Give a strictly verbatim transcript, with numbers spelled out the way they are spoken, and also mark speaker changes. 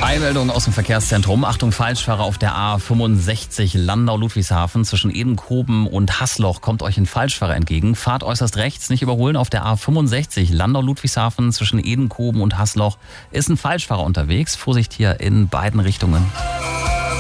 Speaker 1: Eilmeldung aus dem Verkehrszentrum. Achtung, Falschfahrer auf der A fünfundsechzig Landau-Ludwigshafen zwischen Edenkoben und Haßloch. Kommt euch ein Falschfahrer entgegen. Fahrt äußerst rechts, nicht überholen. Auf der A fünfundsechzig Landau-Ludwigshafen zwischen Edenkoben und Haßloch ist ein Falschfahrer unterwegs. Vorsicht hier in beiden Richtungen.